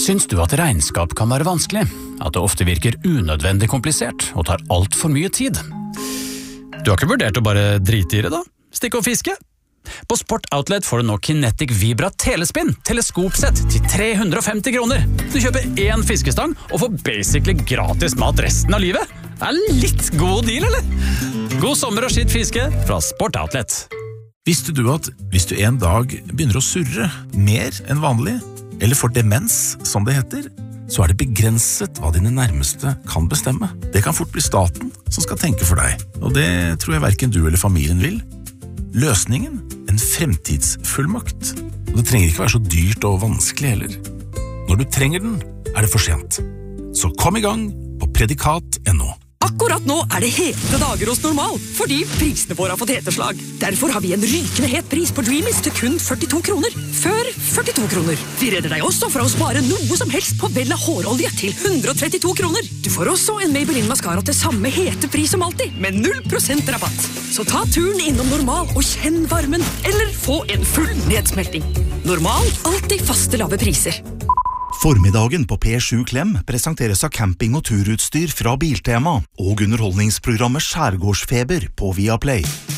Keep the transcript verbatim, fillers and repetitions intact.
Syns du at regnskap kan være vanskelig? At det ofte virker unødvendig komplisert og tar alt for mye tid? Du har ikke vurdert å bare drite i det da? Stikke og fiske? På Sport Outlet får du nå Kinetic Vibra Telespinn teleskopsett til tre hundre og femti kroner. Du kjøper én fiskestang og får basically gratis mat resten av livet. Det er litt god deal, eller? God sommer og skitt fiske fra Sport Outlet. Visste du at hvis du en dag begynner å surre mer enn vanlig, eller får demens, som det heter, så er det begrenset hva dine nærmeste kan bestemme. Det kan fort bli staten som skal tenke for deg, og det tror jeg hverken du eller familien vil. Løsningen? En fremtidsfullmakt. Og det trenger ikke være så dyrt og vanskelig heller. Når du trenger den, er det for sent. Så kom i gang på predikat punktum no. Akkurat nå er det hete dager hos Normal, fordi prisene våre har fått heteslag. Derfor har vi en rykende het pris på Dreamies til kun førtito kroner. Før førtito kroner. Vi redder deg også fra å spare noe som helst på Vella hårolje til hundre og trettito kroner. Du får også en Maybelline Mascara til samme hete pris som alltid, med null prosent rabatt. Så ta turen innom Normal og kjenn varmen, eller få en full nedsmelting. Normal, alltid faste lave priser. Formiddagen på P sju Klem presenteres av camping- og turutstyr fra Biltema og underholdningsprogrammet Skjærgårdsfeber på Viaplay.